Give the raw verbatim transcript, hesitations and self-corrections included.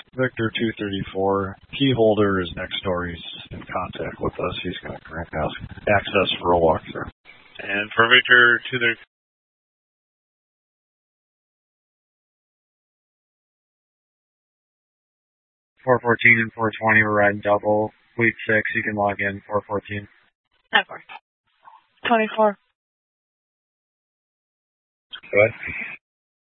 Victor two thirty-four, key holder is next door. He's in contact with us. He's going to grant us access for a walkthrough. And for Victor two thirty-four, four fourteen and four twenty, we're riding double. Fleet six, you can log in, four fourteen. nine four. twenty-four. Go ahead.